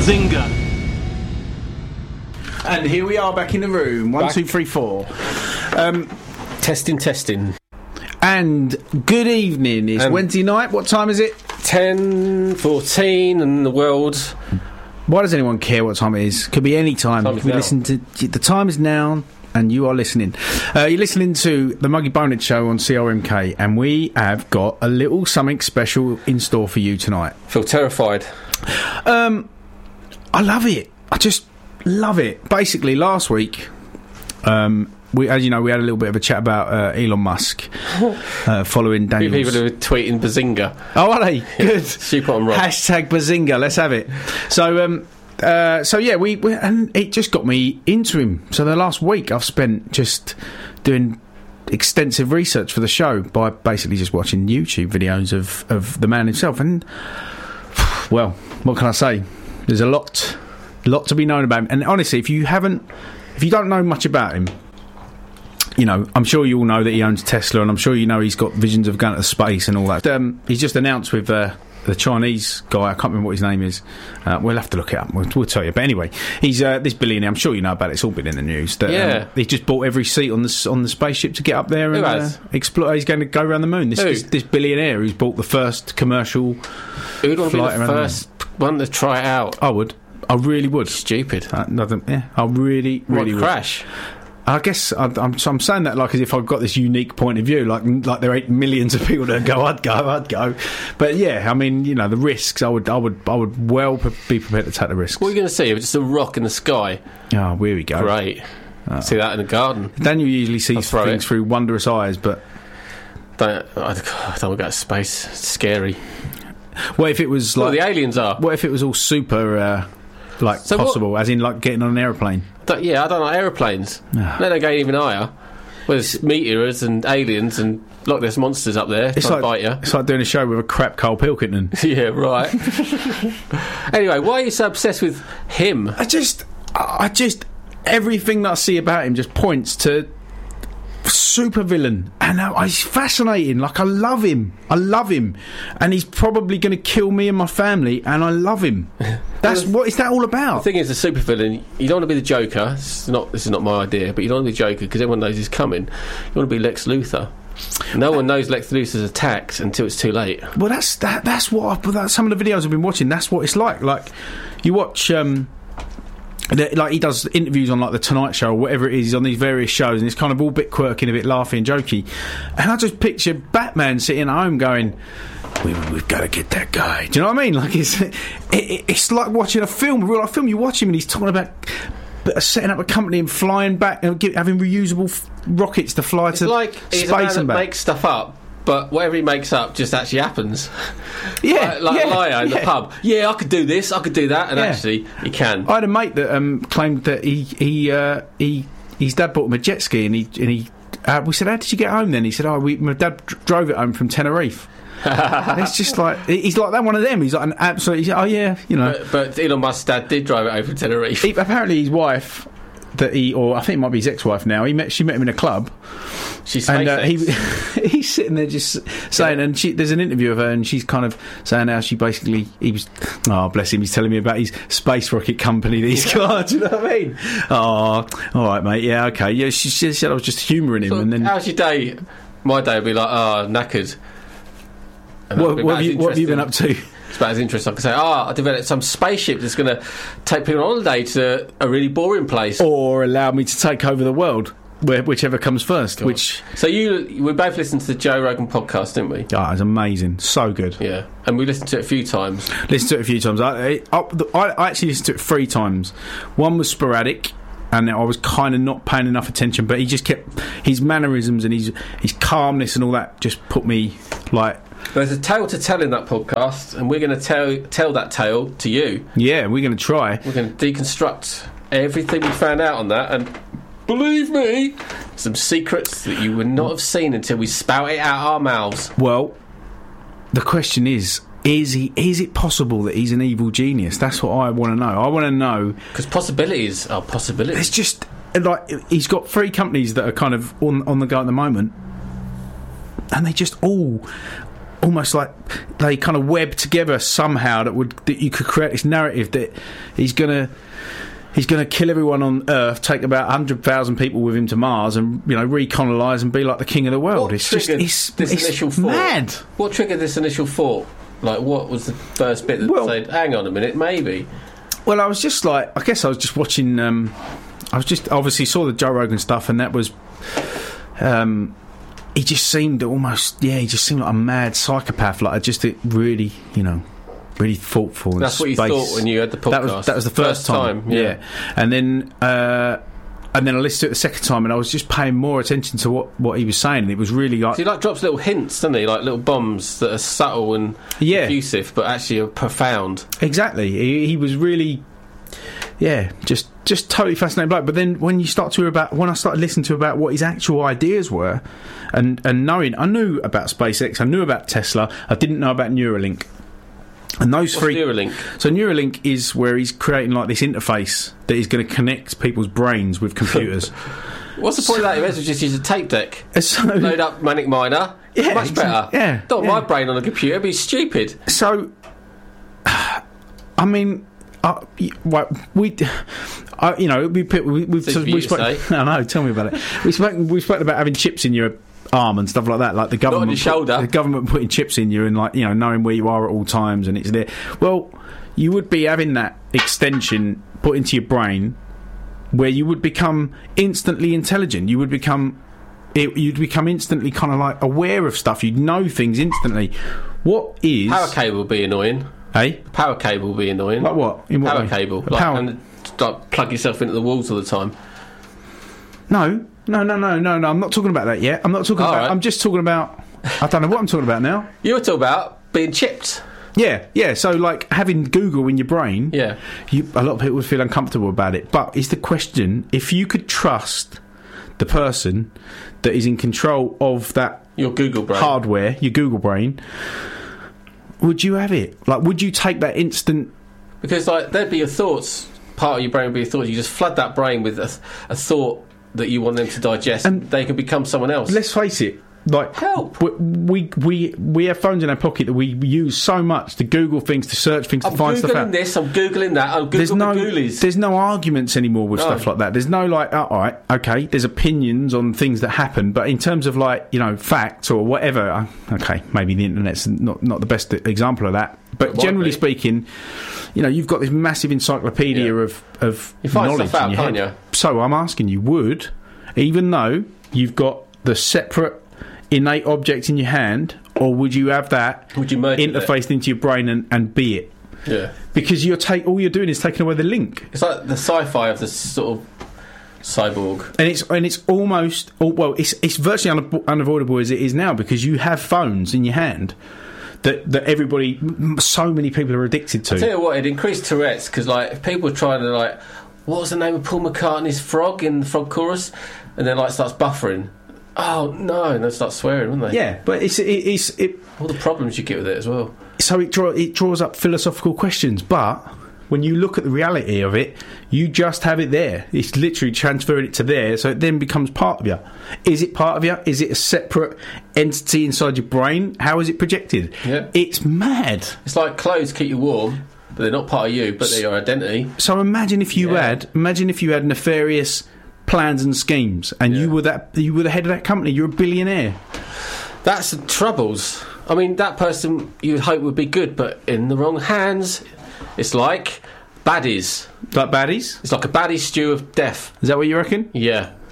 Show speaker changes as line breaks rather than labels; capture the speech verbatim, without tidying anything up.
Bazinga.
And here we are back in the room. One,
Back.
two, three, four. Um,
Testing, testing.
and good evening. It's
Um,
Wednesday night. What time is it?
ten, fourteen, and the world.
Why does anyone care what time it is? Could be any time.
Time
You
is
can be
now.
listening to the time is now, and you are listening. Uh, you're listening to the Muggy Bonehead Show on C R M K, and we have got a little something special in store for you tonight.
Feel terrified.
Um, I love it. I just love it. Basically, last week, um, we, as you know, we had a little bit of a chat about uh, Elon Musk uh, following
Few
Daniel's.
people who are tweeting Bazinga.
Oh, are they? Good.
Super on rock.
Hashtag Bazinga. Let's have it. So, um, uh, so yeah, we, we and it just got me into him. So the last week I've spent just doing extensive research for the show by basically just watching YouTube videos of of the man himself. And well, what can I say? There's a lot, lot to be known about him. And honestly, if you haven't, if you don't know much about him, you know, I'm sure you all know that he owns Tesla, and I'm sure you know he's got visions of going to space and all that. Um, he's just announced with uh, the Chinese guy, I can't remember what his name is. Uh, we'll have to look it up. We'll, we'll tell you. But anyway, he's uh, this billionaire. I'm sure you know about it. It's all been in the news. That,
Yeah.
um, he just bought every seat on the s- on the spaceship to get up there
Who
and
has?
uh, explore. He's going to go around the moon. This,
Who?
this this billionaire who's bought the first commercial.
Who would want to be
Flight
the
around the
first one to try it out?
I would. I really would.
Stupid.
Uh, nothing, yeah, I really, really
What,
would.
crash?
I guess I, I'm, so I'm saying that like as if I've got this unique point of view, like like there ain't millions of people that go, I'd go, I'd go. But yeah, I mean, you know, the risks, I would, I would, I would well pre- be prepared to take the risks.
What are you going to see? Just a rock in the sky.
Oh, here we go.
Great. See that in the garden.
Daniel usually sees
I'll throw
things
it.
through wondrous eyes, but
Don't, I don't want to go to space. It's scary.
what if it was
Well,
like?
the aliens are.
What if it was all super, uh, like
So what-
possible, as in like getting on an aeroplane?
Don't- yeah, I don't like aeroplanes.
Ah.
No, they're going even higher. Well, there's meteors and aliens and Loch Ness monsters up there
It's
trying
like
to bite
it's like doing a show with a crap Carl Pilkington.
you. Yeah, right. Anyway, why are you so obsessed with him?
I just, I just, everything that I see about him just points to super villain, and uh, he's fascinating. Like I love him, I love him, and he's probably going to kill me and my family, and I love him. That's what is that all
The
about?
thing is, the supervillain, you don't want to be the Joker. It's not, this is not my idea, but you don't want to be the Joker because everyone knows he's coming. You want to be Lex Luthor. No one knows Lex Luthor's attacks until it's too late.
Well, that's that. That's what I, that's some of the videos I've been watching. That's what it's like. Like you watch. Um, The, like he does interviews on like the Tonight Show or whatever it is. He's on these various shows, and it's kind of all a bit quirky and a bit laughy and jokey. And I just picture Batman sitting at home going, we, "We've got to get that guy." Do you know what I mean? Like it's it, it, it's like watching a film, a real life film. You watch him, and he's talking about uh, setting up a company and flying back and get, having reusable f- rockets to fly
It's
to
like he's a man
space
that
and back.
makes stuff up, but whatever he makes up just actually happens.
Yeah,
like like
yeah,
a liar in
yeah.
the pub. Yeah, I could do this, I could do that, and
Yeah.
actually, he can.
I had a mate that um, claimed that he he uh, he his dad bought him a jet ski, and he and he uh, we said, "How did you get home then?" He said, "Oh, we, my dad dr- drove it home from Tenerife." And it's just like he's like that one of them. He's like an absolute. He's, oh yeah, you know.
But, but Elon Musk's dad did drive it over to Tenerife.
He, apparently, his wife that he, or I think it might be his ex-wife now. He met she met him in a club.
She's
And uh, he
SpaceX.
he's sitting there just saying, and she, there's an interview of her, and she's kind of saying how she basically he was, oh bless him, he's telling me about his space rocket company that he's got. Do you know what I mean? Oh, all right, mate. Yeah, okay. Yeah, she, she said I was just humouring him,
So,
and then
how's your day? My day would be like, oh, knackered. And that'd
what,
be
what,
about
have
as
you, what have you been up
interesting-
to?
It's about as interesting. I can say, oh, I developed some spaceship that's going to take people on holiday to a really boring place.
Or allow me to take over the world, where, whichever comes first.
God.
Which
So you, we both listened to the Joe Rogan podcast, didn't we?
ah, it's amazing, so good.
Yeah, and we listened to it a few times.
Listened to it a few times. I, I, I actually listened to it three times. One was sporadic, and I was kind of not paying enough attention. But he just kept his mannerisms and his his calmness and all that just put me like,
There's a tale to tell in that podcast, and we're going to tell tell that tale to you.
yeah, we're going to try.
We're going to deconstruct everything we found out on that, and believe me, some secrets that you would not have seen until we spout it out our mouths.
Well, the question is. Is he? Is it possible that he's an evil genius? That's what I want to know. I want to know.
Because possibilities are possibilities.
It's just like he's got three companies that are kind of on on the go at the moment, and they just all almost like they kind of web together somehow that would that you could create this narrative that he's gonna he's gonna kill everyone on Earth, take about a hundred thousand people with him to Mars, and you know recolonise and be like the king of the world.
What
it's just it's,
this
it's
initial thought?
mad.
What triggered this initial thought? Like, what was the first bit that
Well-
said, "Hang on a minute, maybe"?
Well, I was just like, I guess I was just watching. Um, I was just obviously saw the Joe Rogan stuff, and that was. Um, he just seemed almost, yeah, he just seemed like a mad psychopath. Like, just it really, you know, really thoughtful. And
That's what you
space.
thought when you had the podcast.
That was that was the first,
First time, yeah.
And then. Uh, And then I listened to it the second time, and I was just paying more attention to what, what he was saying. And it was really like
So he like drops little hints, doesn't he? Like little bombs that are subtle and
Yeah.
effusive, but actually are profound.
exactly. He, he was really, yeah, just just totally fascinating bloke. But then when you start to hear about, when I started listening to about what his actual ideas were, and and knowing, I knew about SpaceX, I knew about Tesla, I didn't know about Neuralink. And those
What's
three.
Neuralink?
So Neuralink is where he's creating like this interface that is going to connect people's brains with computers.
What's the point of that? You may as well just use a tape deck.
so,
Load up Manic Miner.
Yeah,
Much better.
exactly. Yeah,
Don't
yeah.
want my brain on a computer. It'd be stupid.
so, I mean, uh, y- well, we, uh, you know, we put- we we,
Safe
so
for
we
you to
spoke.
say.
I know. Tell me about it. We spoke. We spoke about having chips in your arm and stuff like that, like the government
your shoulder.
Put, the government putting chips in you and like you know knowing where you are at all times and it's there. Well, you would be having that extension put into your brain where you would become instantly intelligent. You would become it, you'd become instantly kind of like aware of stuff. You'd know things instantly. What is
Power cable would be annoying.
Hey,
Power cable would be annoying.
like what? In what
Power
way?
cable.
A
Like,
power-
and like, plug yourself into the walls all the time.
No, no, no, no, no, no. I'm not talking about that yet. I'm not talking
All
about.
right.
I'm just talking about. I don't know what I'm talking about now.
You were talking about being chipped.
Yeah, yeah. So like having Google in your brain.
Yeah.
You, a lot of people would feel uncomfortable about it. But is the question if you could trust the person that is in control of that
Your Google brain.
hardware, your Google brain, would you have it? Like, would you take that instant?
Because like there'd be your thoughts. Part of your brain would be your thoughts. You just flood that brain with a, a thought that you want them to digest, and
And
they can become someone else.
Let's face it. Like
Help.
we, we we we have phones in our pocket that we use so much to Google things, to search things, to
I'm
find stuff
googling
out.
this. I'm googling that. I'm
There's
googling
no
the Ghoulies.
there's no arguments anymore with
No.
stuff like that. There's no like, oh, all right, okay. There's opinions on things that happen, but in terms of like you know facts or whatever, uh, okay, maybe the internet's not not the best example of that. But
It might
generally
be.
speaking, you know, you've got this massive encyclopedia
Yeah.
of of
You find
knowledge
stuff out,
in your
can't
head.
you?
So I'm asking you, would even though you've got the separate innate object in your hand, or would you have that
Would you merge with it?
interfaced into your brain and, and be it?
Yeah.
Because you're take all you're doing is taking away the link,
It's like the sci-fi of the sort of cyborg.
and it's and it's almost oh, well, it's it's virtually unavo- unavoidable as it is now because you have phones in your hand that that everybody, m- so many people are addicted to.
I tell you what, it increased Tourette's because like if people are trying to like, what was the name of Paul McCartney's frog in the Frog Chorus, and then like starts buffering. Oh no, and they start swearing, wouldn't they?
Yeah, but it's it, it's it.
All the problems you get with it as well.
So it draw it draws up philosophical questions, but when you look at the reality of it, you just have it there. It's literally transferring it to there, so it then becomes part of you. Is it part of you? Is it a separate entity inside your brain? How is it projected?
Yeah.
It's mad.
It's like clothes keep you warm, but they're not part of you, but they're your identity.
So imagine if you
Yeah.
had imagine if you had nefarious plans and schemes, and
Yeah.
you were that you were the head of that company. You're a billionaire.
That's the troubles. I mean, that person you would hope would be good, but in the wrong hands, it's like baddies.
Like baddies?
It's like a baddie stew of death.
Is that what you reckon?
Yeah.